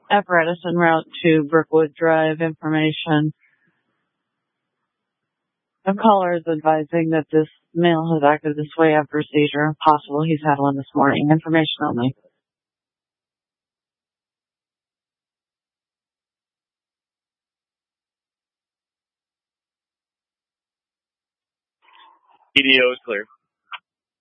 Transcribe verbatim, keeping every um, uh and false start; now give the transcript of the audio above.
apparatus en route to Brookwood Drive. Information. A caller is advising that this male has acted this way after a seizure. Possible he's had one this morning. Information only. E D O is clear.